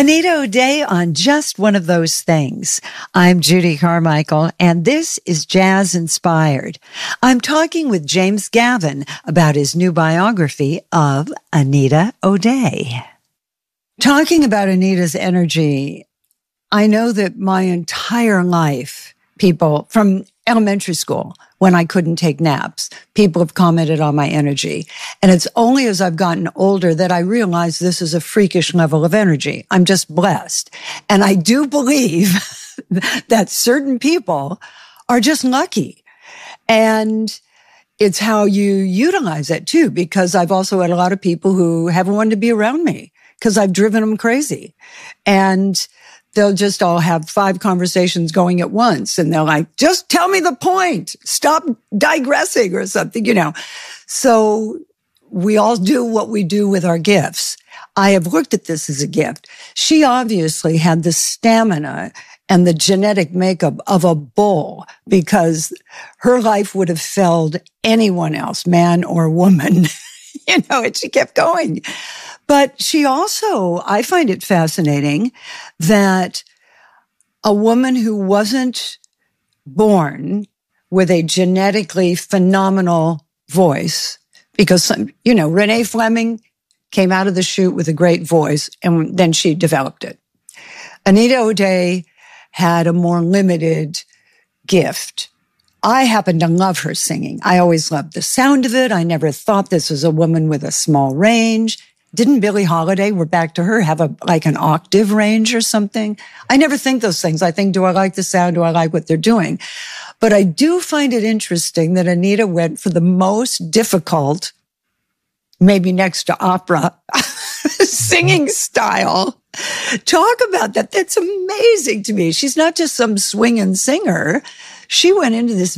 Anita O'Day on Just One of Those Things. I'm Judy Carmichael, and this is Jazz Inspired. I'm talking with James Gavin about his new biography of Anita O'Day. Talking about Anita's energy, I know that my entire life, people from elementary school, when I couldn't take naps, people have commented on my energy. And it's only as I've gotten older that I realize this is a freakish level of energy. I'm just blessed. And I do believe that certain people are just lucky. And it's how you utilize it too, because I've also had a lot of people who haven't wanted to be around me because I've driven them crazy. And they'll just all have 5 conversations going at once. And they're like, just tell me the point. Stop digressing or something, you know. So we all do what we do with our gifts. I have looked at this as a gift. She obviously had the stamina and the genetic makeup of a bull because her life would have felled anyone else, man or woman, you know, and she kept going. But she also, I find it fascinating that a woman who wasn't born with a genetically phenomenal voice, because, you know, Renee Fleming came out of the chute with a great voice and then she developed it. Anita O'Day had a more limited gift. I happen to love her singing. I always loved the sound of it. I never thought this was a woman with a small range. Didn't Billie Holiday, we're back to her, have an octave range or something? I never think those things. I think, do I like the sound? Do I like what they're doing? But I do find it interesting that Anita went for the most difficult, maybe next to opera, singing style. Talk about that. That's amazing to me. She's not just some swinging singer. She went into this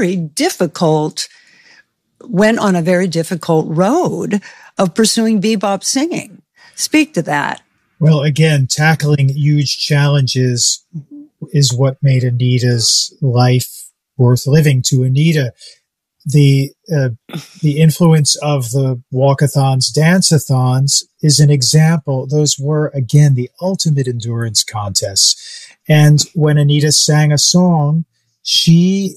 went on a very difficult road of pursuing bebop singing. Speak to that. Well, again, tackling huge challenges is what made Anita's life worth living. To Anita, the influence of the walkathons, dance-a-thons is an example. Those were, again, the ultimate endurance contests. And when Anita sang a song, she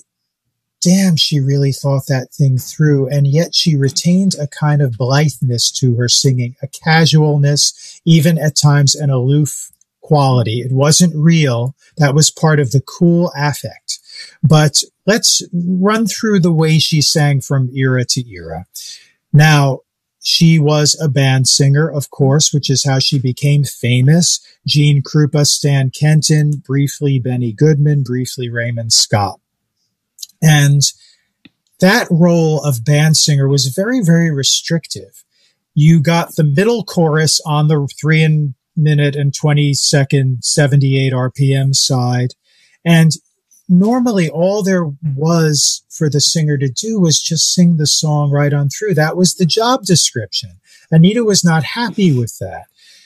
really thought that thing through. And yet she retained a kind of blitheness to her singing, a casualness, even at times an aloof quality. It wasn't real. That was part of the cool affect. But let's run through the way she sang from era to era. Now, she was a band singer, of course, which is how she became famous. Gene Krupa, Stan Kenton, briefly Benny Goodman, briefly Raymond Scott. And that role of band singer was very, very restrictive. You got the middle chorus on the 3-minute and 20-second 78 RPM side. And normally all there was for the singer to do was just sing the song right on through. That was the job description. Anita was not happy with that.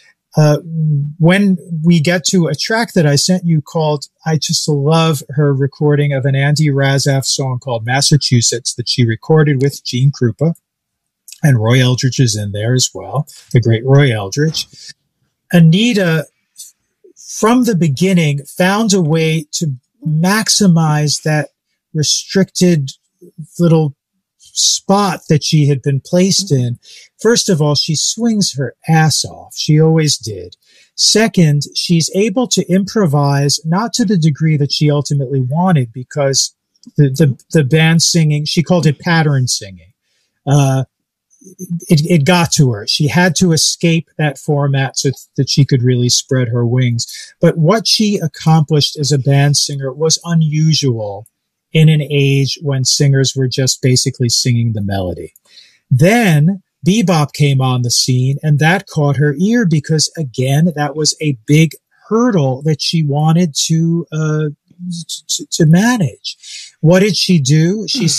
When we get to a track that I sent you called, I just love her recording of an Andy Razaf song called Massachusetts that she recorded with Gene Krupa, and Roy Eldridge is in there as well, the great Roy Eldridge. Anita, from the beginning, found a way to maximize that restricted little spot that she had been placed in. First of all, she swings her ass off. She always did. Second, she's able to improvise, not to the degree that she ultimately wanted, because the band singing, she called it pattern singing. It got to her. She had to escape that format so that she could really spread her wings. But what she accomplished as a band singer was unusual in an age when singers were just basically singing the melody. Then bebop came on the scene, and that caught her ear because, again, that was a big hurdle that she wanted to manage. What did she do? She